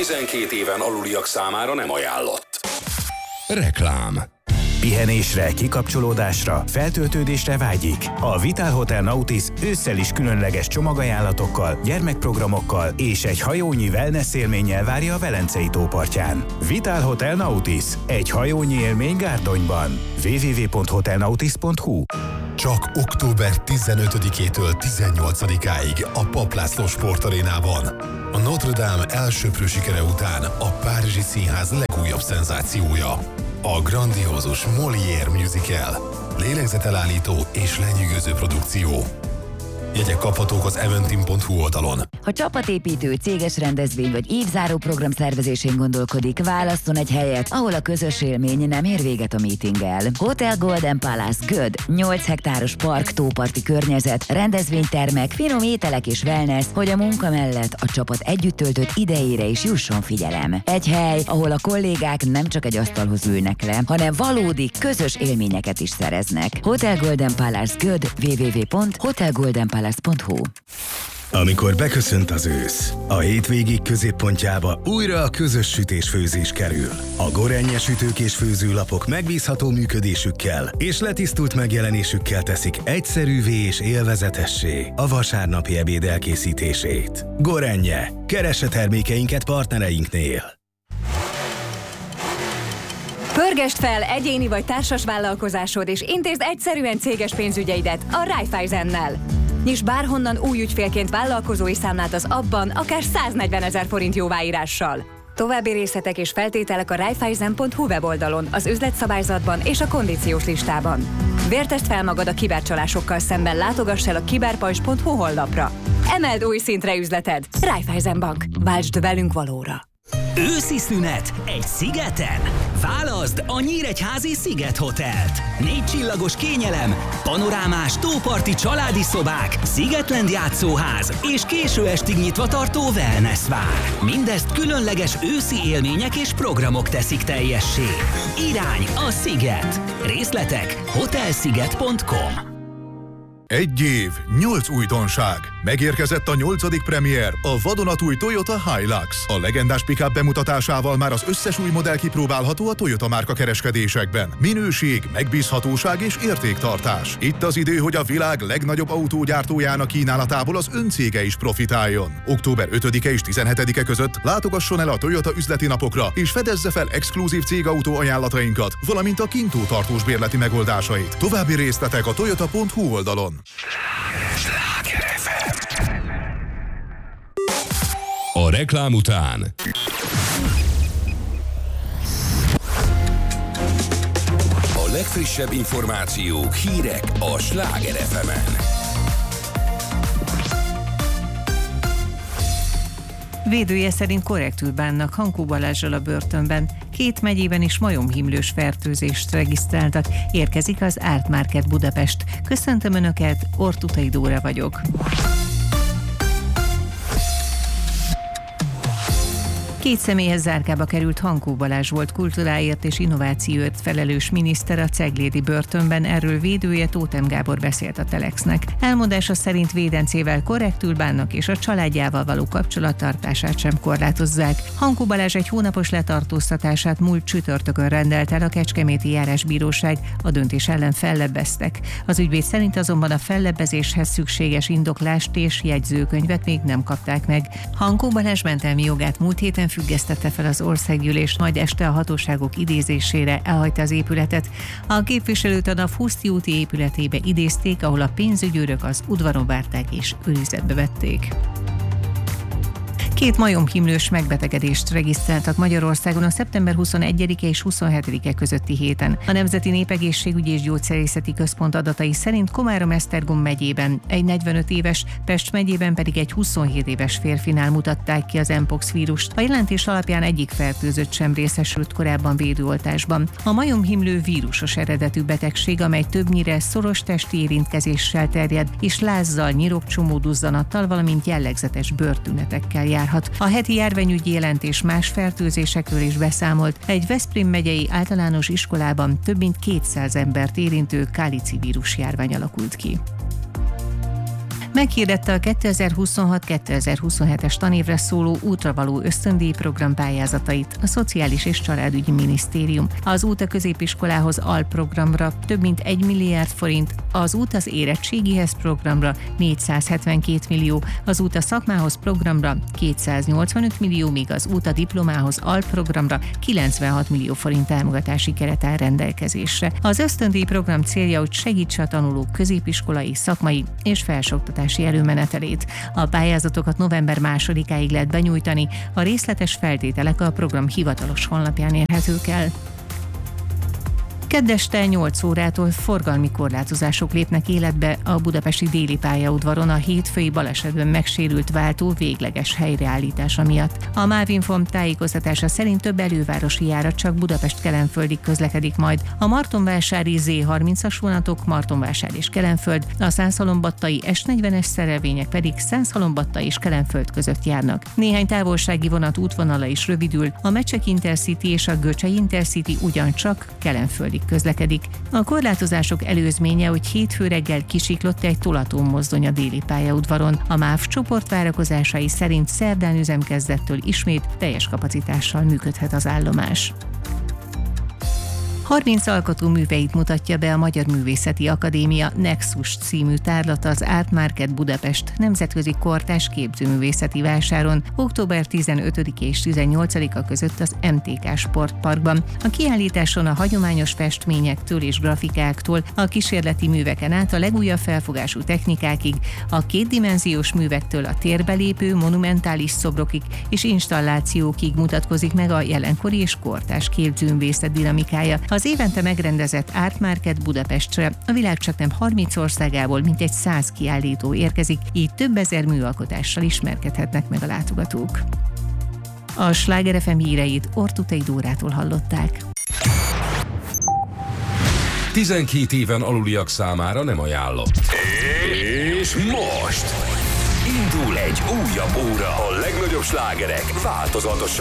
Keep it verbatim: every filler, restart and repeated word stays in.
tizenkét éven aluliak számára nem ajánlott. Reklám. Pihenésre, kikapcsolódásra, feltöltődésre vágyik? A Vital Hotel Nautis ősszel is különleges csomagajánlatokkal, gyermekprogramokkal és egy hajónyi wellness élménnyel várja a Velencei tópartján. Vital Hotel Nautis. Egy hajónyi élmény Gárdonyban. double-u double-u double-u pont hotel nautis pont h u. Csak október tizenötödikétől tizennyolcadikáig a Papp László Sportarénában. A Notre Dame elsöprő sikere után a Párizsi Színház legújabb szenzációja. A grandiózus Molière musical. Lélegzetelállító és lenyűgöző produkció. Jegyek kaphatók az eventim pont hu oldalon. Ha csapatépítő, céges rendezvény vagy évzáró program szervezésén gondolkodik, válasszon egy helyet, ahol a közös élmény nem ér véget a meetinggel. Hotel Golden Palace Göd, nyolc hektáros park, tóparti környezet, rendezvénytermek, finom ételek és wellness, hogy a munka mellett a csapat együtt töltött idejére is jusson figyelem. Egy hely, ahol a kollégák nem csak egy asztalhoz ülnek le, hanem valódi, közös élményeket is szereznek. Hotel Golden Palace Göd, double-u double-u double-u pont hotel golden palace pont h u. Amikor beköszönt az ősz, a hétvégék középpontjába újra a közös sütés-főzés kerül. A Gorenje sütők és főzőlapok megbízható működésükkel és letisztult megjelenésükkel teszik egyszerűvé és élvezetessé a vasárnapi ebéd elkészítését. Gorenje. Keresse termékeinket partnereinknél. Pörgesd fel egyéni vagy társas vállalkozásod, és intézd egyszerűen céges pénzügyeidet a Raiffeisennel. Nyiss bárhonnan új ügyfélként vállalkozói számlát az abban akár száznegyvenezer forint jóváírással. További részletek és feltételek a raiffeisen pont hu weboldalon, az üzletszabályzatban és a kondíciós listában. Vértesd fel magad a kibercsalásokkal szemben, látogass el a kiberpajzs pont hu honlapra. Emeld új szintre üzleted. Raiffeisen Bank. Váltsd velünk valóra. Őszi szünet egy szigeten? Válaszd a Nyíregyházi Sziget Hotelt. Négy csillagos kényelem, panorámás tóparti családi szobák, Szigetland játszóház és késő estig nyitva tartó wellness vár. Mindezt különleges őszi élmények és programok teszik teljessé. Irány a Sziget. Részletek hotelsziget pont com. Egy év, nyolc újdonság. Megérkezett a nyolcadik premier, a vadonatúj Toyota Hilux. A legendás pick-up bemutatásával már az összes új modell kipróbálható a Toyota márka kereskedésekben. Minőség, megbízhatóság és értéktartás. Itt az idő, hogy a világ legnagyobb autógyártójának kínálatából az öncége is profitáljon. október ötödike és tizenhetedike között látogasson el a Toyota üzleti napokra, és fedezze fel exkluzív cégautó ajánlatainkat, valamint a kintó tartós bérleti megoldásait. További részletek a toyota pont hu oldalon. Sláger ef em. A reklám után A legfrissebb információk, hírek a Sláger ef emen. Védője szerint korrektül bánnak Hankó Balázsral a börtönben. Két megyében is majomhimlős fertőzést regisztráltak. Érkezik az Art Market Budapest. Köszöntöm Önöket, Ortutai Dóra vagyok. Két személyhez zárkába került Hankó Balázs volt kultúráért és innovációért felelős miniszter a ceglédi börtönben, erről védője Tóth Gábor beszélt a Telexnek. Elmondása szerint védencével korrektül bánnak és a családjával való kapcsolattartását sem korlátozzák. Hankó Balázs egy hónapos letartóztatását múlt csütörtökön rendelt el a Kecskeméti Járásbíróság, a döntés ellen fellebbeztek. Az ügyvéd szerint azonban a fellebbezéshez szükséges indoklást és jegyzőkönyvet még nem kapták meg. Hankó Balázs mentelmi jogát múlt héten függesztette fel az országgyűlés, majd este a hatóságok idézésére elhagyta az épületet. A képviselőt a NAV Huszti úti épületébe idézték, ahol a pénzügyőrök az udvaron várták és őrizetbe vették. Két majomhimlős megbetegedést regisztráltak Magyarországon a szeptember huszonegyedike és huszonhetedike közötti héten. A Nemzeti Népegészségügyi és Gyógyszerészeti Központ adatai szerint Komárom-Esztergom megyében egy negyvenöt éves, Pest megyében pedig egy huszonhét éves férfinál mutatták ki az mpox vírust. A jelentés alapján egyik fertőzött sem részesült korábban védőoltásban. A majomhimlő vírusos eredetű betegség, amely többnyire szoros testi érintkezéssel terjed, és lázzal, nyirokcsomó duzzanattal, valamint jellegzetes bőrtünetekkel jár. A heti járványügyi jelentés más fertőzésekről is beszámolt. Egy Veszprém megyei általános iskolában több mint kétszáz embert érintő kálici vírus járvány alakult ki. Meghirdette a kétezer-huszonhat kétezer-huszonhetes tanévre szóló útra való ösztöndíj program pályázatait a Szociális és Családügyi Minisztérium. Az út a középiskolához alprogramra több mint egy milliárd forint, az út az érettségihez programra négyszázhetvenkét millió, az út a szakmához programra kétszáznyolcvanöt millió, míg az út a diplomához alprogramra kilencvenhat millió forint támogatási keret áll rendelkezésre. Az ösztöndíj program célja, hogy segítse a tanulók középiskolai, szakmai és felsőoktatási előmenetelét. A pályázatokat november másodikáig lehet benyújtani, a részletes feltételek a program hivatalos honlapján érhetők el. Kedd este nyolc órától forgalmi korlátozások lépnek életbe a budapesti déli pályaudvaron a hétfői balesetben megsérült váltó végleges helyreállítása miatt. A MÁV-Infom tájékoztatása szerint több elővárosi járat csak Budapest-Kelenföldig közlekedik majd. A martonvásári zé harmincas vonatok Martonvásár és Kelenföld, a Százhalombattai es negyvenes szerelvények pedig Százhalombatta és Kelenföld között járnak. Néhány távolsági vonat útvonala is rövidül, a Mecsek Intercity és a Göcsei Intercity ugyancsak Kelenföldig közlekedik. A korlátozások előzménye, hogy hétfő reggel kisiklott egy tolatómozdony a déli pályaudvaron. A MÁV csoport várakozásai szerint szerdán üzemkezdettől ismét teljes kapacitással működhet az állomás. harminc alkotóműveit mutatja be a Magyar Művészeti Akadémia Nexus című tárlata az Art Market Budapest nemzetközi kortárs képzőművészeti vásáron október tizenötödike és tizennyolcadika között az em té ká Sportparkban. A kiállításon a hagyományos festményektől és grafikáktól a kísérleti műveken át a legújabb felfogású technikákig, a kétdimenziós művektől a térbelépő monumentális szobrokig és installációkig mutatkozik meg a jelenkori és kortárs képzőművészet dinamikája. Az évente megrendezett Art Market Budapestre a világ csaknem harminc országából mintegy száz kiállító érkezik, így több ezer műalkotással ismerkedhetnek meg a látogatók. A Sláger ef em híreit Ortutei Dórától hallották. tizenkét éven aluliak számára nem ajánlott. És most indul egy újabb óra. A legnagyobb slágerek változatosan